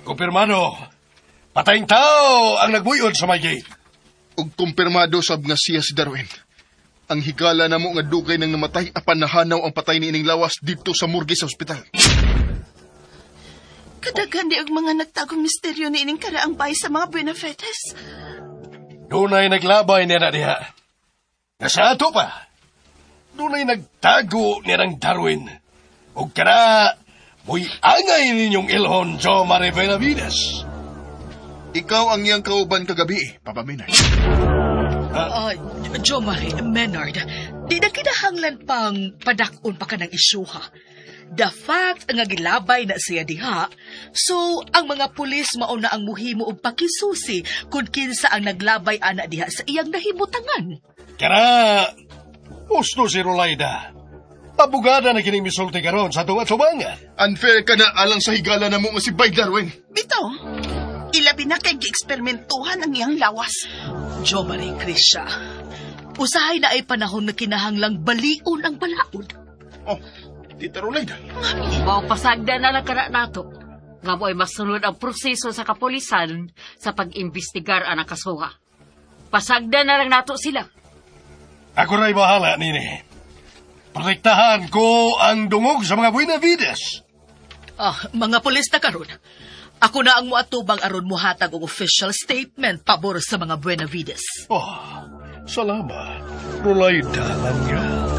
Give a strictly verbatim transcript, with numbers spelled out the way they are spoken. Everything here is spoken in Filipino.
Kumpirmado, patayng tao ang nagbuyod sa may gate. Ug kumpirmado sab nga siya si Darwin. Ang higala na mo nga dugay nang namatay apan nahanaw ang patay ni ining lawas dito sa morgue sa ospital. Kadaghan di ang mga nagtagong misteryo ni ining karaang bay sa mga Buenafuentes. Dunay naglabay niya na diha. Nasa ato pa. Dunay nagtago niya ng Darwin. O kana, mo'y angay ninyong ilhon, Jo Mare Benavides. Ikaw ang iyang kauban kagabi, Papa Menard. Uh, Jo Marie, Menard, di na kinahanglan pang padakon pa ka ng isyuha. The fact nga gilabay na siya diha, so ang mga pulis mauna ang muhimo og pakisusi kung kinsa ang naglabay ana diha sa iyang nahimutangan. Kaya, gusto si Rolaida. Abogada na kining misulti karon sa tunga subangan. Unfair ka na alang sa higala na mo nga si Bay Darwin. Bito, ilabi na kay gi-eksperimentuhan ang iyang lawas. Jo Marie Krisha, usahay na ay panahon na kinahanglang balion ang balaod. Oh, Tita Rolaida. Mao pasagda na lang kana nato. Nga mo ay masunod ang proseso sa kapulisan sa pag-imbestigar ang kasuha. Pasagda na lang nato sila. Ako ra'y bahala, nini. Protektahan ko ang dungog sa mga Buenavides. Ah, mga pulis na karon. Ako na ang muatubang aron muhatag og official statement pabor sa mga Buenavides. Oh, salamat. Rolaida lang nga.